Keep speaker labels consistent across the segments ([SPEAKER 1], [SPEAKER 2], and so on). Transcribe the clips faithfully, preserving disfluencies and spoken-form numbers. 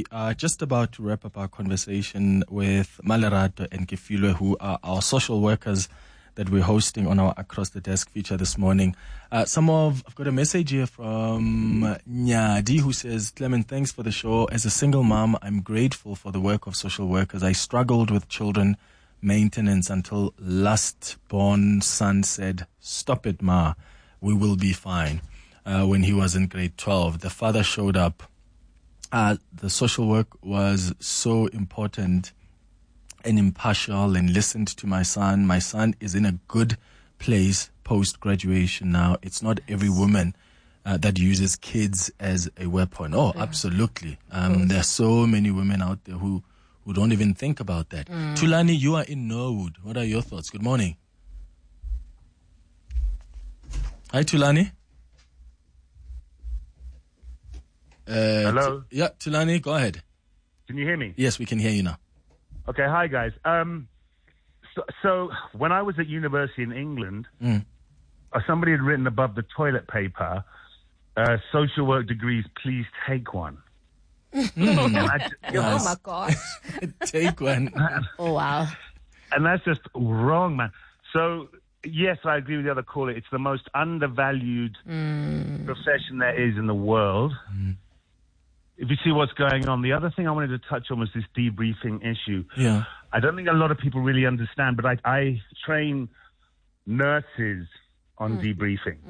[SPEAKER 1] are just about to wrap up our conversation with Malerato and Kefilwe, who are our social workers that we're hosting on our Across the Desk feature this morning. Uh, some of, I've got a message here from Nyadi who says, Clement, thanks for the show. As a single mom, I'm grateful for the work of social workers. I struggled with children maintenance until last born son said, stop it, ma, we will be fine. Uh, when he was in grade twelve, the father showed up. Uh, the social work was so important and impartial and listened to my son. My son is in a good place post-graduation now. It's not every woman uh, that uses kids as a weapon. Oh, yeah. Absolutely. Um, there are so many women out there who, who don't even think about that. Mm. Tulani, you are in Norwood. What are your thoughts? Good morning. Hi, Tulani. Uh,
[SPEAKER 2] Hello?
[SPEAKER 1] T- yeah, Tulani, go ahead.
[SPEAKER 2] Can you hear me?
[SPEAKER 1] Yes, we can hear you now.
[SPEAKER 2] Okay, hi guys. Um, so, so when I was at university in England,
[SPEAKER 1] mm.
[SPEAKER 2] uh, somebody had written above the toilet paper, uh, social work degrees, please take one.
[SPEAKER 1] Mm.
[SPEAKER 2] I, you know,
[SPEAKER 3] oh my gosh.
[SPEAKER 1] Take one.
[SPEAKER 3] Oh wow.
[SPEAKER 2] And that's just wrong, man. So, yes, I agree with the other caller. It's the most undervalued
[SPEAKER 3] mm.
[SPEAKER 2] profession there is in the world.
[SPEAKER 1] Mm.
[SPEAKER 2] If you see what's going on, the other thing I wanted to touch on was this debriefing issue.
[SPEAKER 1] Yeah.
[SPEAKER 2] I don't think a lot of people really understand, but I, I train nurses on mm. debriefing.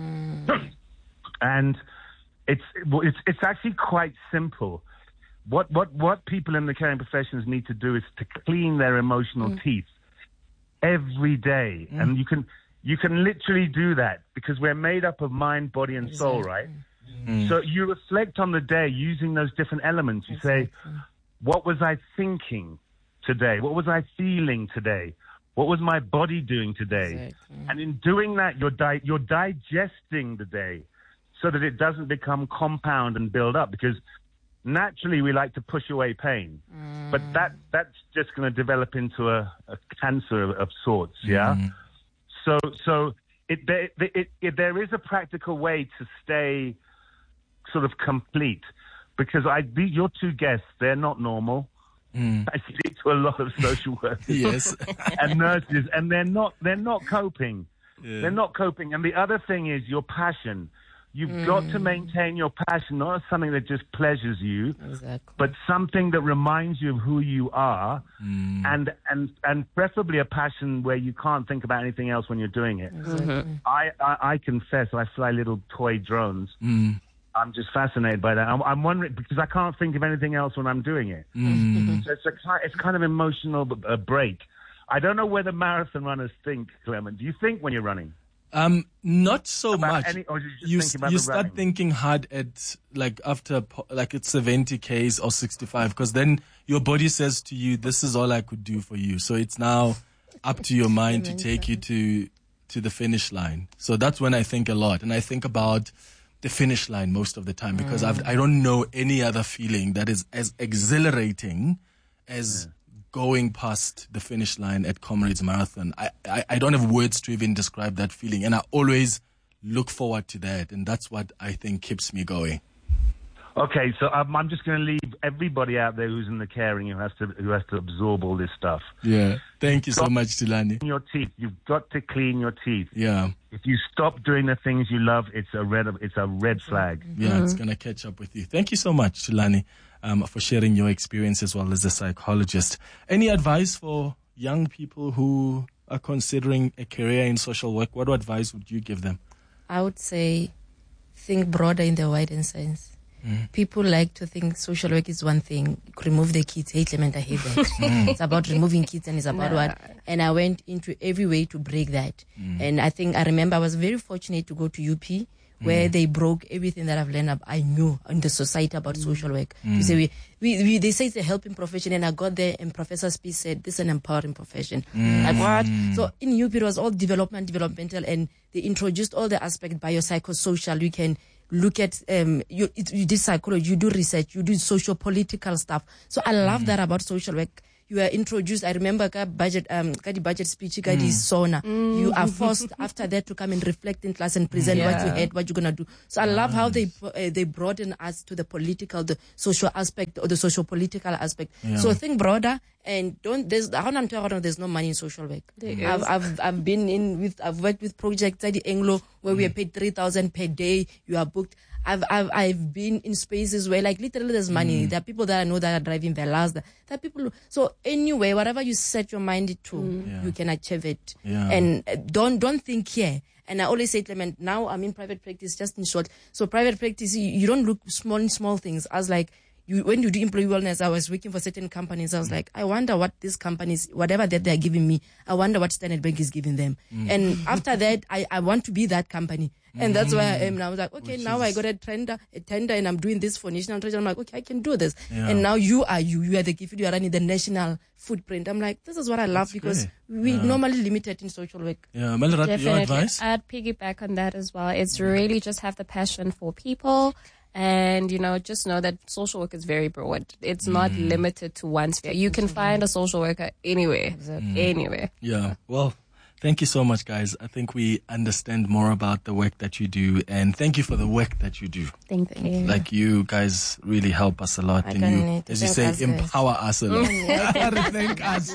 [SPEAKER 3] Mm.
[SPEAKER 2] And it's, it's, it's actually quite simple. What, what, what people in the caring professions need to do is to clean their emotional mm. teeth every day. Mm. And you can, you can literally do that because we're made up of mind, body, and soul, right? Mm. So you reflect on the day using those different elements. You exactly. say, what was I thinking today? What was I feeling today? What was my body doing today?
[SPEAKER 3] Exactly.
[SPEAKER 2] And in doing that, you're, di- you're digesting the day so that it doesn't become compound and build up, because naturally we like to push away pain.
[SPEAKER 3] Mm.
[SPEAKER 2] But that that's just going to develop into a, a cancer of, of sorts, yeah?
[SPEAKER 1] Mm.
[SPEAKER 2] So so it there, it, it, there is a practical way to stay sort of complete, because I your two guests, they're not normal.
[SPEAKER 1] Mm.
[SPEAKER 2] I speak to a lot of social workers
[SPEAKER 1] yes.
[SPEAKER 2] and nurses, and they're not they're not coping.
[SPEAKER 1] Yeah.
[SPEAKER 2] They're not coping. And the other thing is your passion. You've
[SPEAKER 3] mm.
[SPEAKER 2] got to maintain your passion, not as something that just pleasures you,
[SPEAKER 3] exactly.
[SPEAKER 2] but something that reminds you of who you are,
[SPEAKER 1] mm.
[SPEAKER 2] and, and, and preferably a passion where you can't think about anything else when you're doing it.
[SPEAKER 3] Mm-hmm.
[SPEAKER 2] I, I, I confess, I fly little toy drones.
[SPEAKER 1] Mm.
[SPEAKER 2] I'm just fascinated by that. I'm, I'm wondering, because I can't think of anything else when I'm doing it.
[SPEAKER 1] Mm.
[SPEAKER 2] So it's a, it's kind of emotional a break. I don't know whether marathon runners think, Clement. Do you think when you're running?
[SPEAKER 1] Um, not so
[SPEAKER 2] about
[SPEAKER 1] much.
[SPEAKER 2] Any, or you just
[SPEAKER 1] you
[SPEAKER 2] think about
[SPEAKER 1] you
[SPEAKER 2] the
[SPEAKER 1] start
[SPEAKER 2] running?
[SPEAKER 1] thinking hard at like after like it's seventy kays or sixty-five, because then your body says to you, "This is all I could do for you." So it's now up to your mind to take you to to the finish line. So that's when I think a lot, and I think about the finish line most of the time, because
[SPEAKER 3] mm.
[SPEAKER 1] I've, I don't know any other feeling that is as exhilarating as. Yeah. Going past the finish line at Comrades Marathon. I, I, I don't have words to even describe that feeling. And I always look forward to that. And that's what I think keeps me going.
[SPEAKER 2] Okay, so um, I'm just going to leave everybody out there who's in the caring who has to who has to absorb all this stuff.
[SPEAKER 1] Yeah. Thank you so much, Tulani.
[SPEAKER 2] Your teeth. You've got to clean your teeth.
[SPEAKER 1] Yeah.
[SPEAKER 2] If you stop doing the things you love, it's a red it's a red flag.
[SPEAKER 1] Yeah,
[SPEAKER 3] mm-hmm.
[SPEAKER 1] it's going to catch up with you. Thank you so much, Tulani, um, for sharing your experience as well as a psychologist. Any advice for young people who are considering a career in social work? What advice would you give them?
[SPEAKER 3] I would say think broader in the wider sense. Mm. People like to think social work is one thing. Remove the kids. Hey, Clement, I hate that. Mm. It's about removing kids and it's about nah. what. And I went into every way to break that. Mm. And I think I remember I was very fortunate to go to U P, where mm. they broke everything that I've learned. I knew in the society about mm. social work.
[SPEAKER 1] Mm.
[SPEAKER 3] You say we, we, we, they say it's a helping profession, and I got there and Professor Spies said this is an empowering profession.
[SPEAKER 1] Mm.
[SPEAKER 3] Like what? So in U P it was all development, developmental, and they introduced all the aspects biopsychosocial. You can look at um you you do psychology, you do research, you do social political stuff. So I love mm. that about social work. you are introduced. I remember ka budget, um, ka di budget speech, ka di sona.
[SPEAKER 4] Mm.
[SPEAKER 3] You are forced after that to come and reflect in class and present
[SPEAKER 4] Yeah.
[SPEAKER 3] what you had, what you're gonna do. So I love how they uh, they broaden us to the political, the social aspect or the social political aspect.
[SPEAKER 1] Yeah.
[SPEAKER 3] So think broader and don't. There's there's no money in social work.
[SPEAKER 4] There
[SPEAKER 3] I've
[SPEAKER 4] is.
[SPEAKER 3] I've I've been in with I've worked with projects at the Anglo where we are paid three thousand per day. You are booked. I've I've I've been in spaces where like literally there's money. There are people that I know that are driving Velas. There are people. So anyway, whatever you set your mind to,
[SPEAKER 1] Yeah.
[SPEAKER 3] you can achieve it.
[SPEAKER 1] Yeah.
[SPEAKER 3] And uh, don't don't think here. And I always say, Clement, now I'm in private practice. Just in short, so private practice, you, you don't look small small things. As like you when you do employee wellness, I was working for certain companies. I was like, I wonder what these companies, whatever that they're giving me, I wonder what Standard Bank is giving them. And after that, I, I want to be that company. And that's where I am now. I was like, okay,
[SPEAKER 1] Which
[SPEAKER 3] now
[SPEAKER 1] is-
[SPEAKER 3] I got a tender, a tender, and I'm doing this for National Treasury. I'm like, okay, I can do this.
[SPEAKER 1] Yeah.
[SPEAKER 3] And now you are you. You are the gift. You are running the national footprint. I'm like, this is what I love
[SPEAKER 1] That's
[SPEAKER 3] because
[SPEAKER 1] great.
[SPEAKER 3] we
[SPEAKER 1] Yeah.
[SPEAKER 3] normally limited in social work.
[SPEAKER 1] Yeah, Malarat, your
[SPEAKER 4] Definitely.
[SPEAKER 1] advice?
[SPEAKER 4] I'd piggyback on that as well. It's really just have the passion for people. And, you know, just know that social work is very broad. It's not limited to one sphere. You can find a social worker anywhere. Anywhere.
[SPEAKER 1] Yeah. Well, thank you so much, guys. I think we understand more about the work that you do, and thank you for the work that you do.
[SPEAKER 4] Thank you.
[SPEAKER 1] Like, you guys really help us a lot,
[SPEAKER 3] I
[SPEAKER 1] and
[SPEAKER 3] don't
[SPEAKER 1] you,
[SPEAKER 3] need to
[SPEAKER 1] as you
[SPEAKER 3] thank
[SPEAKER 1] say,
[SPEAKER 3] us, guys.
[SPEAKER 1] empower us a lot. Thank us.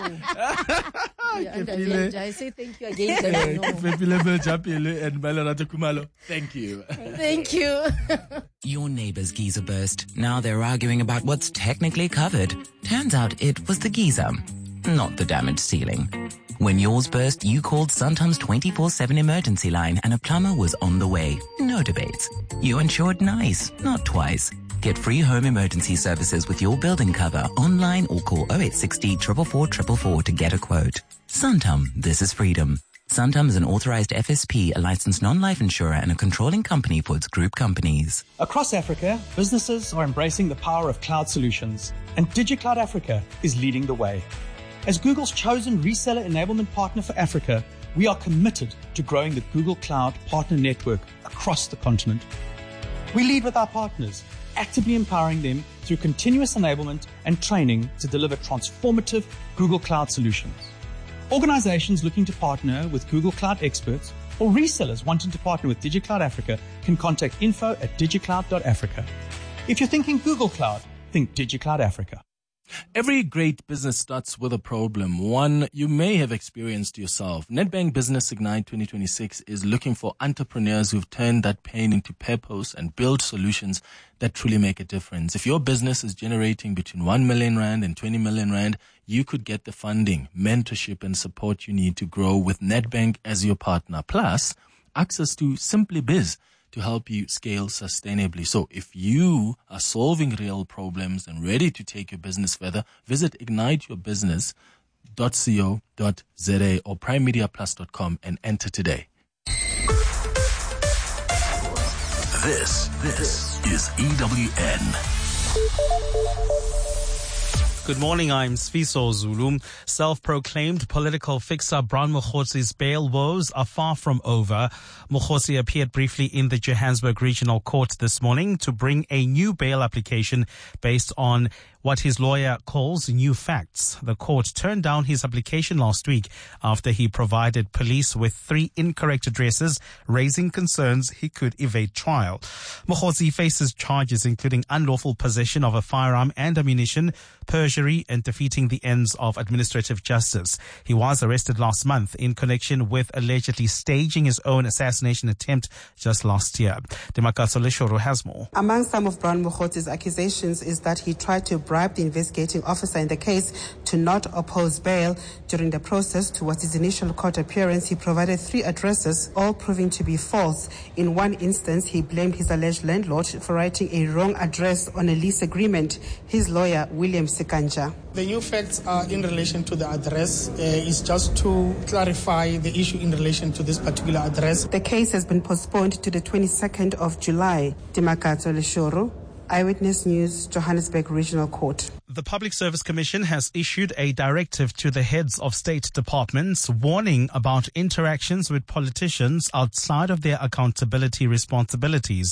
[SPEAKER 3] Yeah, and
[SPEAKER 1] Kefile.
[SPEAKER 3] I say thank you again. then I know.
[SPEAKER 1] Kefile Beljapile and Malarat Kumalo. Thank you.
[SPEAKER 3] Thank you.
[SPEAKER 5] Your neighbor's geyser burst. Now they're arguing about what's technically covered. Turns out it was the geyser, not the damaged ceiling. When yours burst, you called Suntom's twenty-four seven emergency line and a plumber was on the way. No debates. You insured nice, not twice. Get free home emergency services with your building cover online or call oh eight six oh, four four four, four four four to get a quote. Suntom, this is freedom. Suntom is an authorized F S P, a licensed non-life insurer and a controlling company for its group companies.
[SPEAKER 6] Across Africa, businesses are embracing the power of cloud solutions, and DigiCloud Africa is leading the way. As Google's chosen reseller enablement partner for Africa, we are committed to growing the Google Cloud Partner Network across the continent. We lead with our partners, actively empowering them through continuous enablement and training to deliver transformative Google Cloud solutions. Organizations looking to partner with Google Cloud experts or resellers wanting to partner with DigiCloud Africa can contact info at digicloud dot africa. If you're thinking Google Cloud, think DigiCloud Africa.
[SPEAKER 1] Every great business starts with a problem, one you may have experienced yourself. Nedbank Business Ignite twenty twenty-six is looking for entrepreneurs who've turned that pain into purpose and build solutions that truly make a difference. If your business is generating between one million rand and twenty million rand, you could get the funding, mentorship and support you need to grow with Nedbank as your partner. Plus, access to Simply Biz to help you scale sustainably. So if you are solving real problems and ready to take your business further, visit ignite your business dot co dot za or prime media plus dot com and enter today.
[SPEAKER 7] This, this is E W N.
[SPEAKER 8] Good morning, I'm Sfiso Zulu. Self-proclaimed political fixer Brian Mokgosi's bail woes are far from over. Mokgosi appeared briefly in the Johannesburg Regional Court this morning to bring a new bail application based on what his lawyer calls new facts. The court turned down his application last week after he provided police with three incorrect addresses, raising concerns he could evade trial. Mokgosi faces charges including unlawful possession of a firearm and ammunition, perjury, and defeating the ends of administrative justice. He was arrested last month in connection with allegedly staging his own assassination attempt just last year. Demakatso Leshoro has more.
[SPEAKER 9] Among some of Brian Mokhosi's accusations is that he tried to bribe the investigating officer in the case to not oppose bail. During the process towards his initial court appearance, he provided three addresses, all proving to be false. In one instance, he blamed his alleged landlord for writing a wrong address on a lease agreement. His lawyer, William Sikanja.
[SPEAKER 10] The new facts are in relation to the address. Uh, is just to clarify the issue in relation to this particular address.
[SPEAKER 9] The case has been postponed to the twenty-second of July. Demakatso Leshoro, Eyewitness News, Johannesburg Regional Court.
[SPEAKER 8] The Public Service Commission has issued a directive to the heads of state departments warning about interactions with politicians outside of their accountability responsibilities.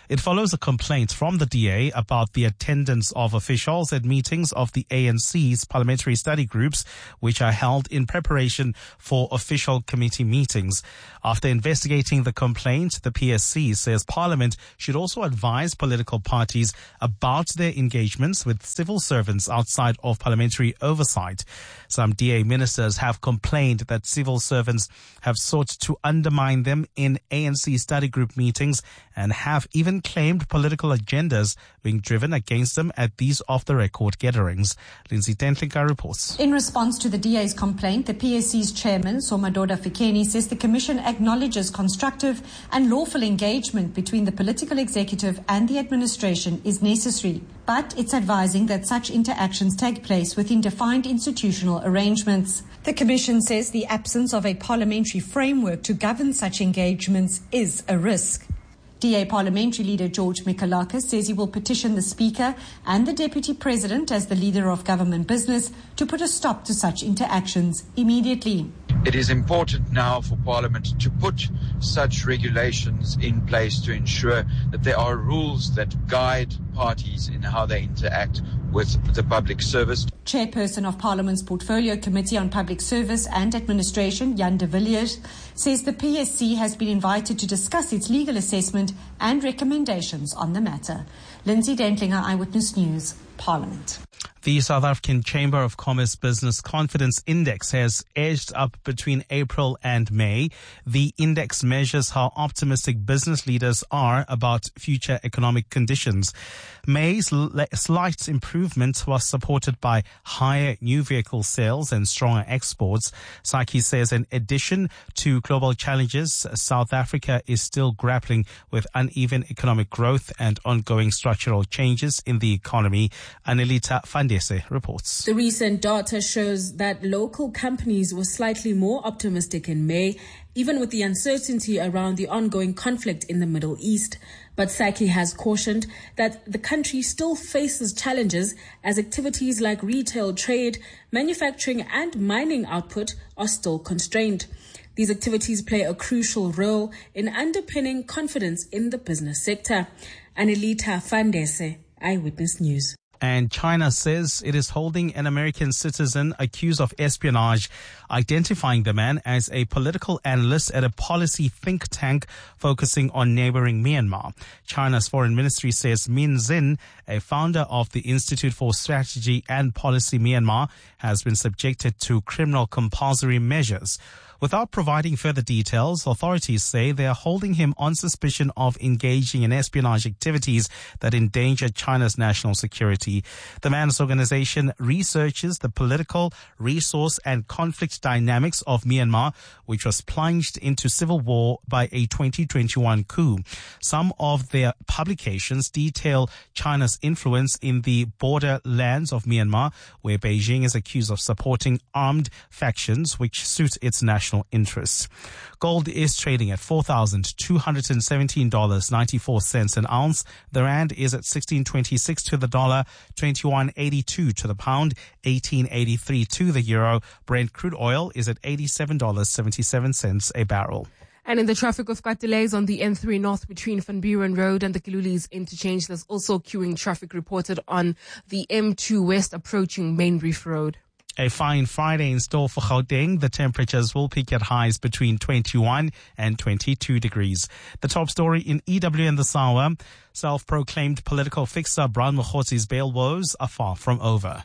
[SPEAKER 8] It follows a complaint from the D A about the attendance of officials at meetings of the A N C's parliamentary study groups, which are held in preparation for official committee meetings. After investigating the complaint, the P S C says Parliament should also advise political parties about their engagements with civil servants outside of parliamentary oversight. Some D A ministers have complained that civil servants have sought to undermine them in A N C study group meetings and have even claimed political agendas being driven against them at these off-the-record gatherings. Lindsay Tentlinka reports.
[SPEAKER 11] In response to the D A's complaint, the P S C's chairman, Somadoda Fikeni, says the Commission acknowledges constructive and lawful engagement between the political executive and the administration is necessary, but it's advising that such interactions take place within defined institutional arrangements. The Commission says the absence of a parliamentary framework to govern such engagements is a risk. D A Parliamentary Leader George Mikalakis says he will petition the Speaker and the Deputy President as the leader of government business to put a stop to such interactions immediately.
[SPEAKER 12] It is important now for Parliament to put such regulations in place to ensure that there are rules that guide parties in how they interact with the public service.
[SPEAKER 11] Chairperson of Parliament's Portfolio Committee on Public Service and Administration, Jan de Villiers, says the P S C has been invited to discuss its legal assessment and recommendations on the matter. Lindsay Dentlinger, Eyewitness News, Parliament.
[SPEAKER 8] The South African Chamber of Commerce Business Confidence Index has edged up between April and May. The index measures how optimistic business leaders are about future economic conditions. May's slight improvement was supported by higher new vehicle sales and stronger exports. Psyche says in addition to global challenges, South Africa is still grappling with uneven economic growth and ongoing structural changes in the economy. Anelita Fandese reports.
[SPEAKER 13] The recent data shows that local companies were slightly more optimistic in May, even with the uncertainty around the ongoing conflict in the Middle East. But Psyche has cautioned that the country still faces challenges as activities like retail, trade, manufacturing and mining output are still constrained. These activities play a crucial role in underpinning confidence in the business sector. Anelita Fandese, Eyewitness News.
[SPEAKER 8] And China says it is holding an American citizen accused of espionage, identifying the man as a political analyst at a policy think tank focusing on neighboring Myanmar. China's foreign ministry says Min Zin, a founder of the Institute for Strategy and Policy Myanmar, has been subjected to criminal compulsory measures. Without providing further details, authorities say they are holding him on suspicion of engaging in espionage activities that endanger China's national security. The man's organization researches the political, resource and conflict dynamics of Myanmar, which was plunged into civil war by a twenty twenty-one coup. Some of their publications detail China's influence in the borderlands of Myanmar, where Beijing is accused of supporting armed factions which suit its national interests. Gold is trading at four thousand two hundred seventeen dollars and ninety-four cents an ounce. The rand is at sixteen twenty-six to the dollar, twenty-one eighty-two to the pound, eighteen eighty-three to the euro. Brent crude oil is at eighty-seven dollars and seventy-seven cents a barrel.
[SPEAKER 14] And in the traffic, we've got delays on the N three North between Van Buren Road and the Kilulis interchange. There's also queuing traffic reported on the M two West approaching Main Reef Road.
[SPEAKER 8] A fine Friday in store for Gauteng. The temperatures will peak at highs between twenty-one and twenty-two degrees. The top story in E W N this hour, self-proclaimed political fixer Brian Mokhotzi's bail woes are far from over.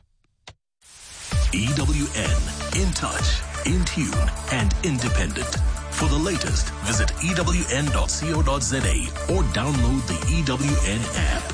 [SPEAKER 7] E W N, in touch, in tune and independent. For the latest, visit E W N dot co dot za or download the E W N app.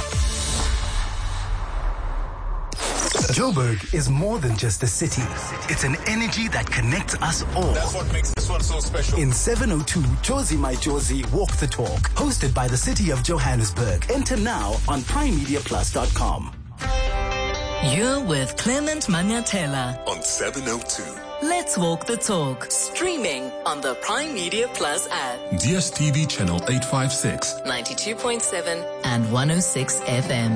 [SPEAKER 15] Joburg is more than just a city. It's an energy that connects us all.
[SPEAKER 16] That's what makes this one so special.
[SPEAKER 15] In seven oh two, Jozi My Jozi Walk the Talk, hosted by the City of Johannesburg. Enter now on prime media plus dot com.
[SPEAKER 17] You're with Clement Manyatela
[SPEAKER 16] on seven oh two.
[SPEAKER 17] Let's Walk the Talk, streaming on the Prime Media Plus app.
[SPEAKER 16] D S T V channel eight fifty-six,
[SPEAKER 17] ninety-two point seven and one oh six F M.